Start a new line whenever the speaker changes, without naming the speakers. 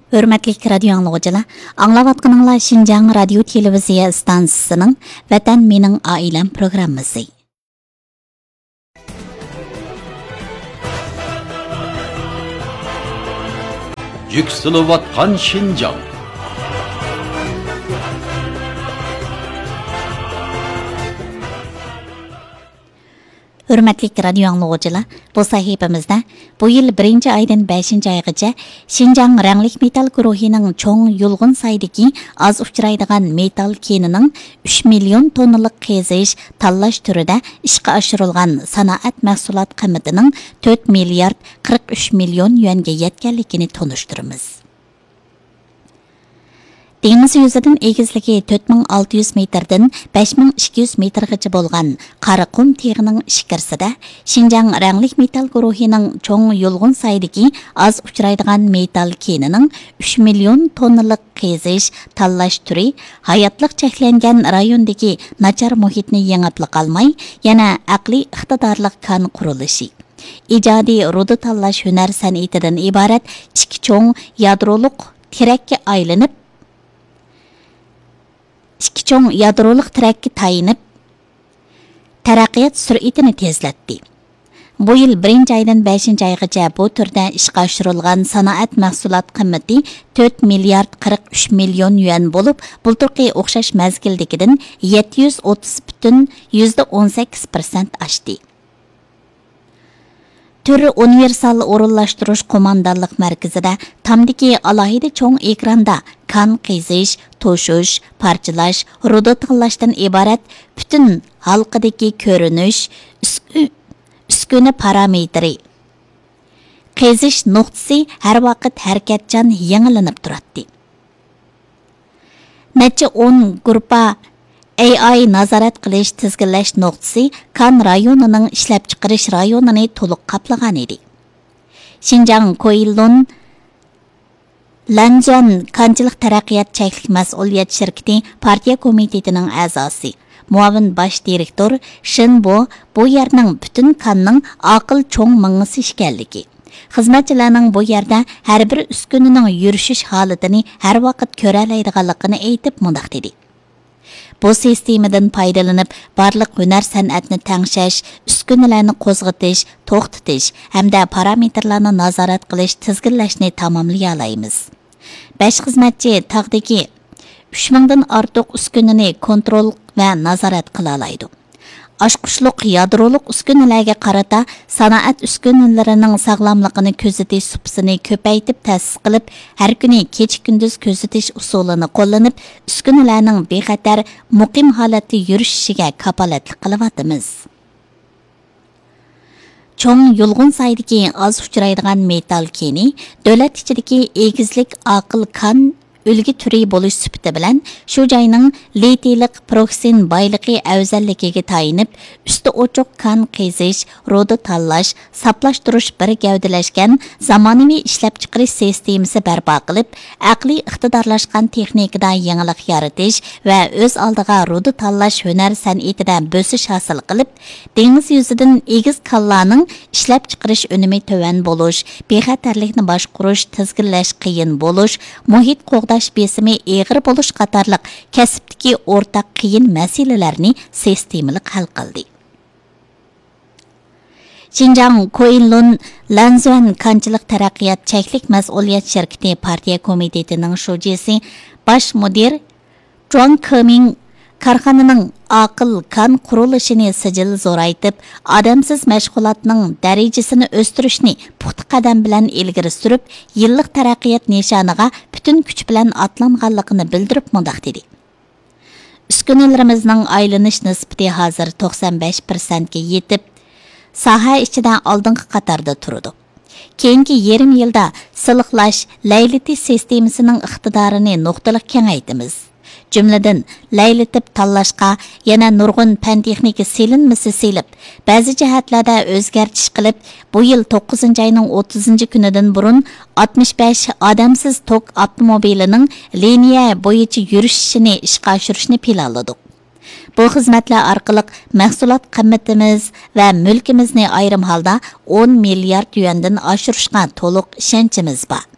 Hürmetlik radio anlıqçılar, anlavatqınыңlar Şinjan Radio Televiziya stansiyasının Vatan Mening Ailem programmasi.
Yükselivatqan Şinjan.
Hürmetlik radio anlıqçılar, bu sahifamizda bu yıl 1 aydan 5 aygacha Şinjan ranglik metal guruhining cho'ng yulg'un saydagi az uchraydigan metal kenining 3 million tonnalık qazish tanlash turida ishga oshirilgan sanoat mahsulot qiymatining 4 milliard 43 million yuanga yetganligini tonishtiramiz. Deniz yüzüdün egizligi 4600 metrden 5200 metrgacha bo'lgan Qaraqum teg'ining ishkirsida Şinjan ranglik metal guruhining cho'ng yulg'un saydagi az uchraydigan metal kenining 3 million tonnalık qazish tanlash turi hayotliq cheklangan rayondagi nachar muhitni yengib qolmay, yana aqliy iqtidorlik kan qurilishi. Ijodiy ruda tanlash hunar san'atidan iborat ikki cho'ng yadroliq tirakka aylanib ikki cho'ng yadroliq tirakka tayinib taraqqiyot sur'atini tezlatdi. Bu yil 1 aydan 5 aygacha bu turda ishga oshirilgan sanoat mahsulot qiymati 4 milliard 43 million yuan bo'lib, bulturqi o'xshash mazgildagidan 730,18% oshdi. Türü universal o'rinlashtirish qo'mondonlik markazida tamdiki alohida cho'ng ekranda kan qizish, to'shish, parchalash, ruda tanlashdan iborat butun halqadagi ko'rinish, uskuna parametri, qizish nuqtasi har vaqt harakatchan yangilanib turadi. Necha 10 gruppa AI nazorat qilish tizginlash nuqtasi kan rayonining ishlab chiqarish rayonini to'liq qoplagan edi. Şinjan Koilun Lanjan Kanchilik taraqqiyot cheklik mas'uliyat shirkati partiya komitetining a'zosi, muavin bosh direktor Shinbo bu yerning butun kanning aql cho'ng mingisi ekanligi. Xizmatchilarning bu yerda har bir uskunaning yurishish holatini har vaqt ko'ralaydiganligini aytib mundaq dedi. Bu sistemadan foydalanib, barliq hunar san'atni tangshash, uskunalarni qo'zg'atish, to'xtatish hamda parametrlarni nazorat qilish, tizginlashni tamomlay olamiz. 5 xizmatchi tog'dagi 3000 dan ortiq uskunani kontrol va nazorat qila oladi. Oshqushliq yadroliq uskunalarga qarata sanoat uskunalarining sog'lomligini kuzatish supsini ko'paytib ta'sis qilib, har kuni kecha-kunduz kuzatish usulini qo'llanib, uskunalarning bexatar muqim holatda yurishiga kafolatlik qilyapmiz. Cho'ng yulg'un saydagi oz uchraydigan metal keni davlat ichidagi egizlik aql kan үлгі түрі болуш сүпті білән, шу жайның лейтейлік проксин байлығы әвзәлікеге тайынып, үсті очық kan qezish, roda tanlash, saplashtirush bir gavdalashgan zamonaviy ishlab chiqarish sistemasi barpo qilib, aqliy iqtidorlashgan texnikada yangilik yaratish va o'z oldiga roda tanlash hunar san'atida bo'sish hosil qilib, dengiz yuzidan egiz kallaning ishlab chiqarish unumi to'van bo'lish, bexatarlikni boshqarish, tizginlash qiyin bo'lish, muhit qo'g'dash besimi eg'ir bo'lish qatorliq kasbdagi o'rtaq qiyin masalalarni sistemalik hal qildi. Şinjan Koilun Lanzuan Kanchilik taraqqiyot cheklik mas'uliyat shirkati partiya komitetining shujisi bosh mudir Zhuang Keming korxonaning aql kan qurilishini sijil zo'raytib, odamsiz mashg'ulotning darajasini o'stirishni puxta qadam bilan ilgari surib, yillik taraqqiyot nishoniga butun kuch bilan atlanganligini bildirib mundaq dedi. Uskunalarimizning aylanish nisbati hozir 95% ga yetib, soha ichida oldingi qatorda turadi. Keyingi yarim yilda siliqlash laylitish sistemasining iqtidorini nuqtalik kengaytimiz. Jumladan laylatib tanlashga yana nurg'un fan texnika selinmasi selib, ba'zi jihatlarda o'zgartish qilib, bu yil 9-oyning 30-kunidan burun 65 odamsiz tok avtomobilining liniya bo'yicha yurishini ishga oshirishni planladik. Bu xizmatlar orqali mahsulot qiymatimiz va mulkimizni ayrim holda 10 milliard yuandan oshirishga to'liq ishonchimiz bor.